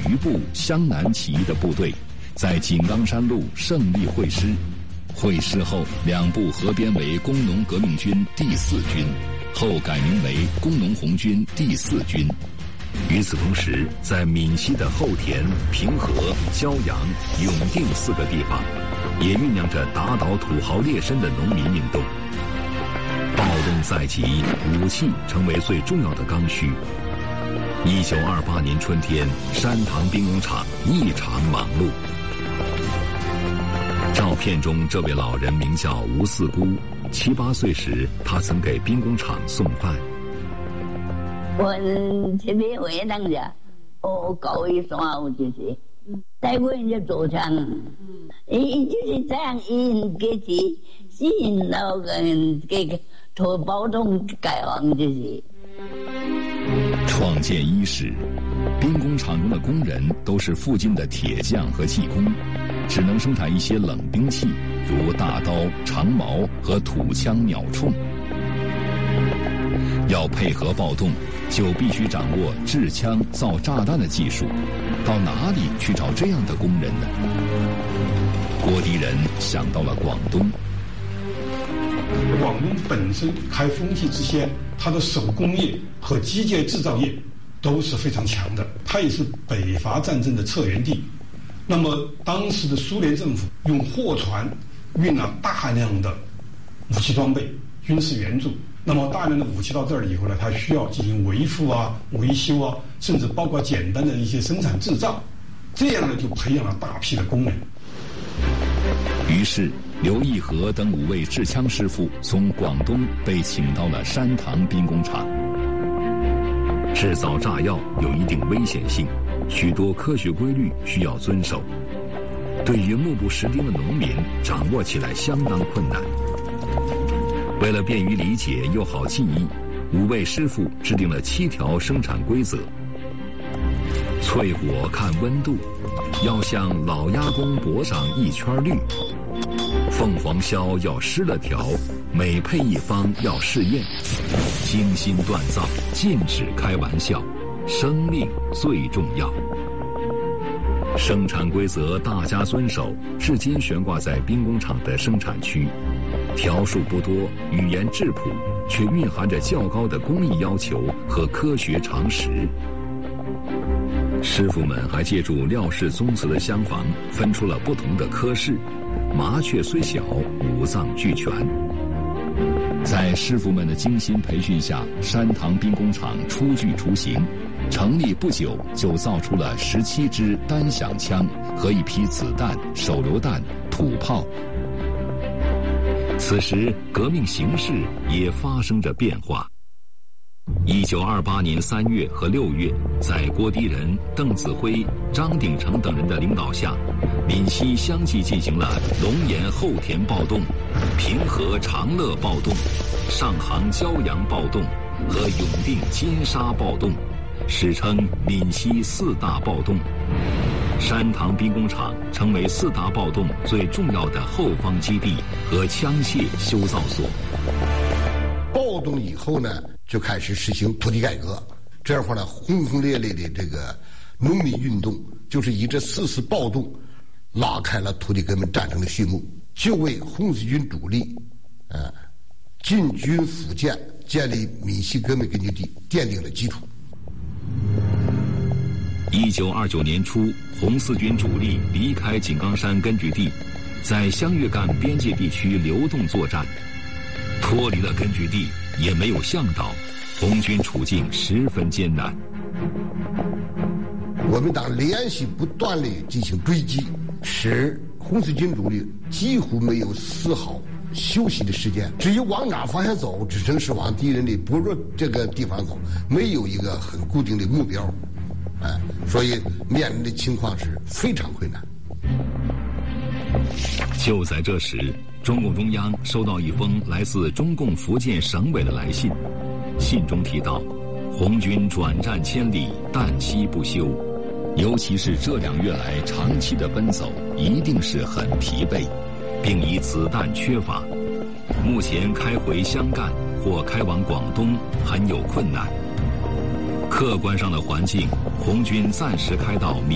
余部湘南起义的部队，在井冈山路胜利会师。会师后，两部合编为工农革命军第4军，后改名为工农红军第4军。与此同时，在闽西的后田、平和、胶阳、永定4个地方，也酝酿着打倒土豪劣绅的农民运动。暴动在即，武器成为最重要的刚需。1928年春天，山塘兵工厂异常忙碌。照片中这位老人名叫吴四姑，7、8岁时，他曾给兵工厂送饭。 我这边会当着，搞一双我就是，带过人家走场，就是这样给其吸引到给投暴动改行就是。 创建伊始，兵工厂中的工人都是附近的铁匠和技工，只能生产一些冷兵器，如大刀、长矛和土枪、鸟铳。要配合暴动，就必须掌握制枪、造炸弹的技术。到哪里去找这样的工人呢？郭迪人想到了广东。 广东本身开风气之先，它的手工业和机械制造业都是非常强的，它也是北伐战争的策源地。那么当时的苏联政府用货船运了大量的武器装备、军事援助。那么大量的武器到这儿以后呢，它需要进行维护啊、维修啊，甚至包括简单的一些生产制造，这样呢就培养了大批的工人。 于是刘义和等5位制枪师傅从广东被请到了山塘兵工厂。制造炸药有一定危险性，许多科学规律需要遵守，对于目不识丁的农民掌握起来相当困难。为了便于理解又好记忆，5位师傅制定了7条生产规则。淬火看温度，要像老鸭公脖上一圈绿；凤凰箫要湿了调，每配一方要试验。精心锻造，禁止开玩笑，生命最重要。生产规则大家遵守，至今悬挂在兵工厂的生产区。条数不多，语言质朴，却蕴含着较高的工艺要求和科学常识。师傅们还借助廖氏宗祠的厢房，分出了不同的科室，麻雀虽小，五脏俱全。在师傅们的精心培训下，山塘兵工厂初具雏形，成立不久就造出了17支单响枪和一批子弹、手榴弹、土炮。此时革命形势也发生着变化。1928年3月和6月，在郭迪人、邓子恢、张鼎丞等人的领导下，闽西相继进行了龙岩后田暴动、平和长乐暴动、上杭胶阳暴动和永定金沙暴动，史称闽西4大暴动。山塘兵工厂成为4大暴动最重要的后方基地和枪械修造所。 暴动以后呢，就开始实行土地改革，这样的话呢，轰轰烈烈的这个农民运动，就是以这4次暴动拉开了土地革命战争的序幕，就为红四军主力进军福建、建立闽西革命根据地奠定了基础。 1929年初，红四军主力离开井冈山根据地，在湘粤赣边界地区流动作战，脱离了根据地，也没有向导，红军处境十分艰难。 国民党连续不断地进行追击，使红四军主力几乎没有丝毫休息的时间，至于往哪方向走，只能是往敌人的薄弱这个地方走，没有一个很固定的目标。所以面临的情况是非常困难。 就在这时，中共中央收到一封来自中共福建省委的来信，信中提到，红军转战千里，旦夕不休，尤其是这2月来长期的奔走，一定是很疲惫，并以子弹缺乏，目前开回湘赣或开往广东很有困难。客观上的环境，红军暂时开到